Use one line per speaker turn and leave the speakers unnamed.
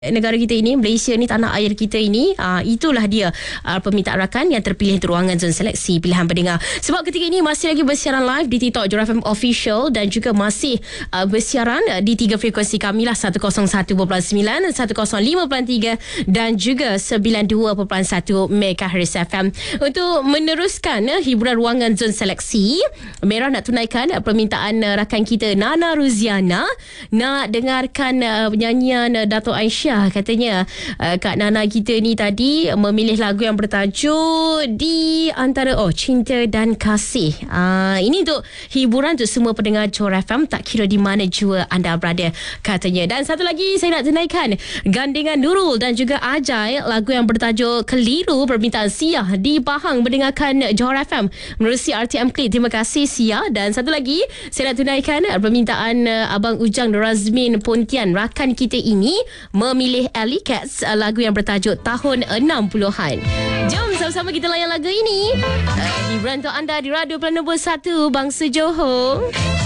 negara kita ini, Malaysia ni, tanah air kita ini, itulah dia permintaan rakan yang terpilih untuk ruangan zon seleksi pilihan pendengar. Sebab ketika ini masih lagi bersiaran live di TikTok Joy FM Official dan juga masih bersiaran di 3 frekuensi kami lah, 101.9, 105.3 dan juga 92.1 MHz FM. Untuk meneruskan hiburan ruangan zon seleksi, Merah nak tunaikan permintaan rakan kita Nana Ruziana nak dengarkan penyanyian Dato' Aisyah. Katanya Kak Nana kita ni tadi memilih lagu yang bertajuk Di Antara Cinta dan Kasih. Ini untuk hiburan untuk semua pendengar Joy FM, tak kira di mana jua anda berada, katanya. Dan satu lagi saya nak tunaikan gandengan Nurul dan juga Ajai, lagu yang bertajuk Keliru, permintaan Sia di Pahang mendengarkan Joy FM menerusi RTM Klik. Terima kasih Sia. Dan satu lagi saya nak tunaikan permintaan Abang Ujang Razmin Pontian, rakan kita ini memilih Alley Cats, lagu yang bertajuk Tahun 60-an. Jom sama-sama kita layan lagu ini. Hiburan untuk anda di Radio Pelabuhan 1 Bangsa Johor.